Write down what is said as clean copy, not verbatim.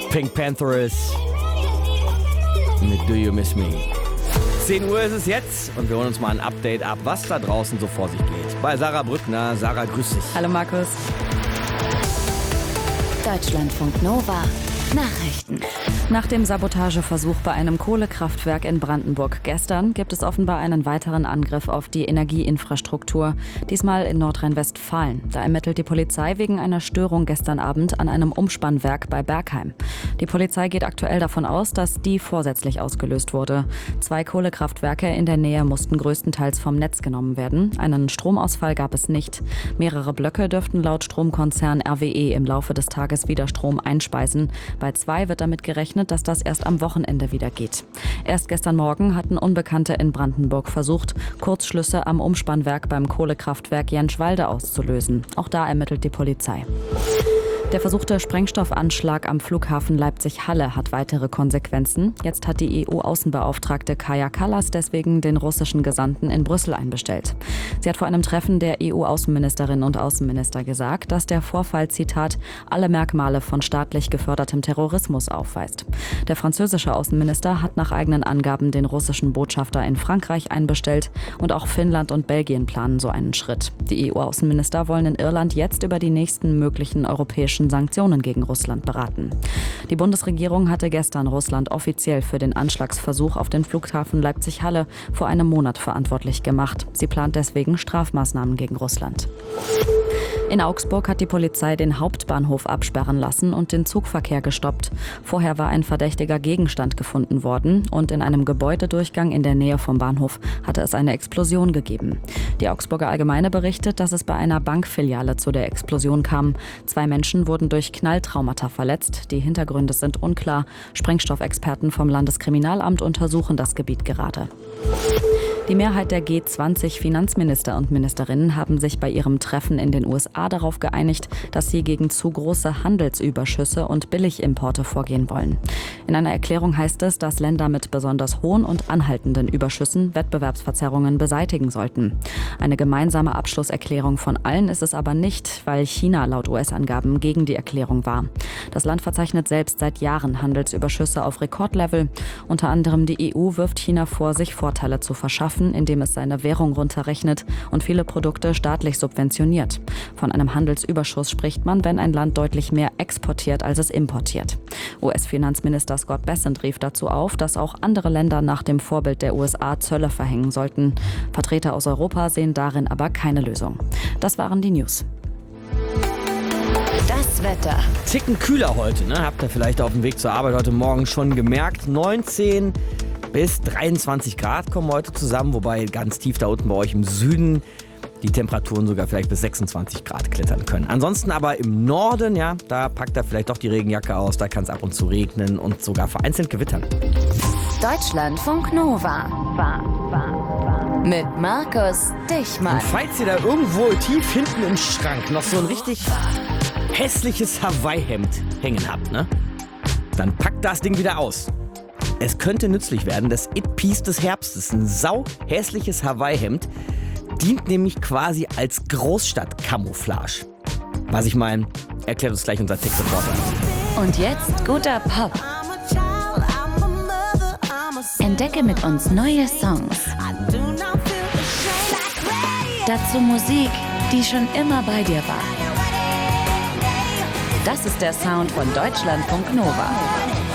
Pink Panthers mit Do You Miss Me. 10 Uhr ist es jetzt und wir holen uns mal ein Update ab, was da draußen so vor sich geht. Bei Sarah Brückner. Sarah, grüß dich. Hallo Markus. Deutschlandfunk Nova. Nachrichten. Nach dem Sabotageversuch bei einem Kohlekraftwerk in Brandenburg gestern gibt es offenbar einen weiteren Angriff auf die Energieinfrastruktur, diesmal in Nordrhein-Westfalen. Da ermittelt die Polizei wegen einer Störung gestern Abend an einem Umspannwerk bei Bergheim. Die Polizei geht aktuell davon aus, dass die vorsätzlich ausgelöst wurde. 2 Kohlekraftwerke in der Nähe mussten größtenteils vom Netz genommen werden. Einen Stromausfall gab es nicht. Mehrere Blöcke dürften laut Stromkonzern RWE im Laufe des Tages wieder Strom einspeisen. Bei 2 wird damit gerechnet, dass das erst am Wochenende wieder geht. Erst gestern Morgen hatten Unbekannte in Brandenburg versucht, Kurzschlüsse am Umspannwerk beim Kohlekraftwerk Jenschwalde auszulösen. Auch da ermittelt die Polizei. Der versuchte Sprengstoffanschlag am Flughafen Leipzig-Halle hat weitere Konsequenzen. Jetzt hat die EU-Außenbeauftragte Kaja Kallas deswegen den russischen Gesandten in Brüssel einbestellt. Sie hat vor einem Treffen der EU-Außenministerinnen und Außenminister gesagt, dass der Vorfall, Zitat, alle Merkmale von staatlich gefördertem Terrorismus aufweist. Der französische Außenminister hat nach eigenen Angaben den russischen Botschafter in Frankreich einbestellt und auch Finnland und Belgien planen so einen Schritt. Die EU-Außenminister wollen in Irland jetzt über die nächsten möglichen europäischen Sanktionen gegen Russland beraten. Die Bundesregierung hatte gestern Russland offiziell für den Anschlagsversuch auf den Flughafen Leipzig-Halle vor einem Monat verantwortlich gemacht. Sie plant deswegen Strafmaßnahmen gegen Russland. In Augsburg hat die Polizei den Hauptbahnhof absperren lassen und den Zugverkehr gestoppt. Vorher war ein verdächtiger Gegenstand gefunden worden und in einem Gebäudedurchgang in der Nähe vom Bahnhof hatte es eine Explosion gegeben. Die Augsburger Allgemeine berichtet, dass es bei einer Bankfiliale zu der Explosion kam. 2 Menschen wurden durch Knalltraumata verletzt. Die Hintergründe sind unklar. Sprengstoffexperten vom Landeskriminalamt untersuchen das Gebiet gerade. Die Mehrheit der G20-Finanzminister und Ministerinnen haben sich bei ihrem Treffen in den USA darauf geeinigt, dass sie gegen zu große Handelsüberschüsse und Billigimporte vorgehen wollen. In einer Erklärung heißt es, dass Länder mit besonders hohen und anhaltenden Überschüssen Wettbewerbsverzerrungen beseitigen sollten. Eine gemeinsame Abschlusserklärung von allen ist es aber nicht, weil China laut US-Angaben gegen die Erklärung war. Das Land verzeichnet selbst seit Jahren Handelsüberschüsse auf Rekordlevel. Unter anderem die EU wirft China vor, sich Vorteile zu verschaffen, indem es seine Währung runterrechnet und viele Produkte staatlich subventioniert. Von einem Handelsüberschuss spricht man, wenn ein Land deutlich mehr exportiert, als es importiert. US-Finanzminister Scott Bessent rief dazu auf, dass auch andere Länder nach dem Vorbild der USA Zölle verhängen sollten. Vertreter aus Europa sehen darin aber keine Lösung. Das waren die News. Das Wetter. Ticken kühler heute, ne? Habt ihr vielleicht auf dem Weg zur Arbeit heute Morgen schon gemerkt. 19 bis 23 Grad kommen heute zusammen, wobei ganz tief da unten bei euch im Süden die Temperaturen sogar vielleicht bis 26 Grad klettern können. Ansonsten aber im Norden, ja, da packt er vielleicht doch die Regenjacke aus, da kann es ab und zu regnen und sogar vereinzelt gewittern. Deutschlandfunk Nova. Mit Markus Dichmann. Und falls ihr da irgendwo tief hinten im Schrank noch so ein richtig hässliches Hawaii-Hemd hängen habt, ne? Dann packt das Ding wieder aus. Es könnte nützlich werden, das It-Piece des Herbstes, ein sau hässliches Hawaii-Hemd, dient nämlich quasi als Großstadt-Camouflage. Was ich meine, erklärt uns gleich unser Tech-Reporter. Und jetzt guter Pop. Entdecke mit uns neue Songs. Dazu Musik, die schon immer bei dir war. Das ist der Sound von Deutschlandfunk Nova.